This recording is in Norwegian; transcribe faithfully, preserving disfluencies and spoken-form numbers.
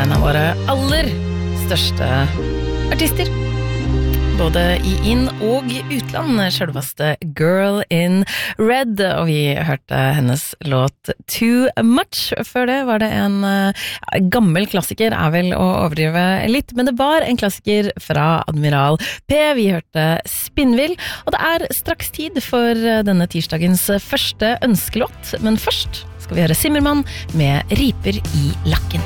en av våre aller største artister. Både i inn- og utland, selveste Girl in Red, og vi hørte hennes låt Too Much. Før det var det en ja, gammel klassiker, er vel å overdrive litt, men det var en klassiker fra Admiral P. Vi hørte Spinnvill, og det er straks tid for denne tirsdagens første ønskelåt, men først skal vi høre Zimmermann med Riper i lakken.